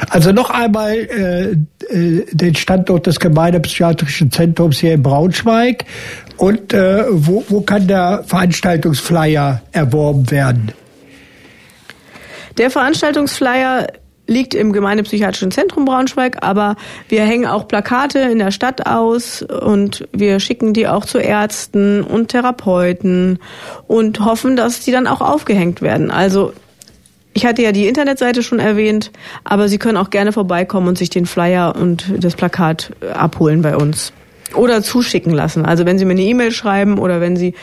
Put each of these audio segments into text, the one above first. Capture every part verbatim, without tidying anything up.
Also noch einmal äh, äh, den Standort des Gemeindepsychiatrischen Zentrums hier in Braunschweig und äh, wo, wo kann der Veranstaltungsflyer erworben werden? Der Veranstaltungsflyer liegt im Gemeindepsychiatrischen Zentrum Braunschweig, aber wir hängen auch Plakate in der Stadt aus und wir schicken die auch zu Ärzten und Therapeuten und hoffen, dass die dann auch aufgehängt werden. Also ich hatte ja die Internetseite schon erwähnt, aber Sie können auch gerne vorbeikommen und sich den Flyer und das Plakat abholen bei uns oder zuschicken lassen. Also wenn Sie mir eine E-Mail schreiben oder wenn Sie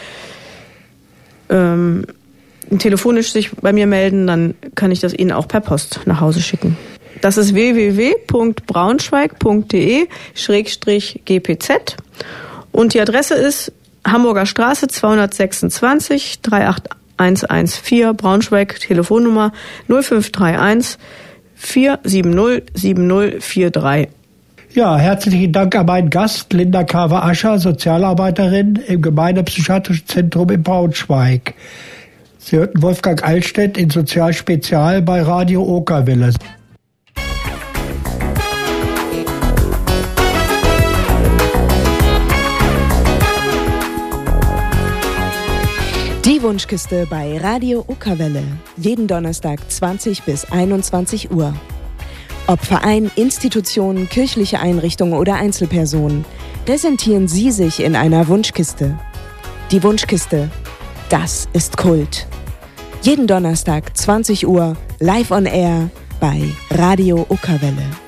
ähm, telefonisch sich bei mir melden, dann kann ich das Ihnen auch per Post nach Hause schicken. Das ist w w w punkt braunschweig punkt d e schrägstrich g p z und die Adresse ist Hamburger Straße zweihundertsechsundzwanzig drei acht eins eins vier Braunschweig, Telefonnummer null fünf drei eins vier sieben null sieben null vier drei. Ja, herzlichen Dank an meinen Gast, Linda Kawe-Ascher, Sozialarbeiterin im Gemeindepsychiatrischen Zentrum in Braunschweig. Sie hörten Wolfgang Eilstedt in Sozialspezial bei Radio Okerwelle. Die Wunschkiste bei Radio Okerwelle. Jeden Donnerstag zwanzig bis einundzwanzig Uhr. Ob Verein, Institutionen, kirchliche Einrichtungen oder Einzelpersonen, präsentieren Sie sich in einer Wunschkiste. Die Wunschkiste, das ist Kult. Jeden Donnerstag zwanzig Uhr live on air bei Radio Okerwelle.